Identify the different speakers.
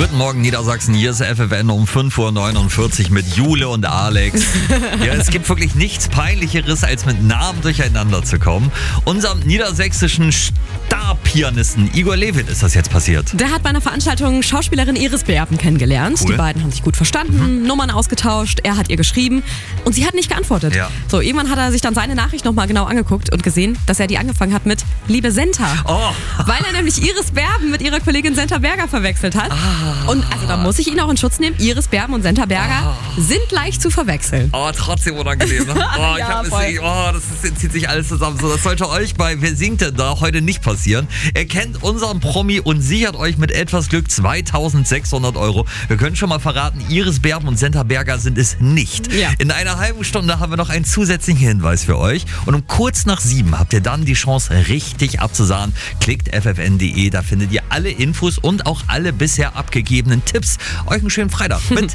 Speaker 1: Guten Morgen Niedersachsen, hier ist FFN um 5.49 Uhr mit Jule und Alex. Ja, es gibt wirklich nichts Peinlicheres, als mit Namen durcheinander zu kommen. Unserem niedersächsischen Starpianisten Igor Levit ist das jetzt passiert.
Speaker 2: Der hat bei einer Veranstaltung Schauspielerin Iris Berben kennengelernt.
Speaker 1: Cool.
Speaker 2: Die beiden haben sich gut verstanden, Nummern ausgetauscht, er hat ihr geschrieben und sie hat nicht geantwortet.
Speaker 1: Ja.
Speaker 2: So, irgendwann hat er sich dann seine Nachricht nochmal genau angeguckt und gesehen, dass er die angefangen hat mit Liebe Senta.
Speaker 1: Oh.
Speaker 2: Weil er nämlich Iris Berben mit ihrer Kollegin Senta Berger verwechselt hat. Und also da muss ich ihn auch in Schutz nehmen. Iris Berben und Senta Berger sind leicht zu verwechseln.
Speaker 1: Oh, trotzdem unangenehm. Ne? Oh,
Speaker 2: Ja, voll.
Speaker 1: Das zieht sich alles zusammen. So, das sollte euch bei Wer singt denn da heute nicht passieren. Ihr kennt unseren Promi und sichert euch mit etwas Glück 2.600 €. Wir können schon mal verraten, Iris Berben und Senta Berger sind es nicht.
Speaker 2: Ja.
Speaker 1: In einer halben Stunde haben wir noch einen zusätzlichen Hinweis für euch. Und um kurz nach 7 habt ihr dann die Chance, richtig abzusahnen. Klickt ffn.de, da findet ihr alle Infos und auch alle bisher abgegebenen Tipps. Euch einen schönen Freitag mit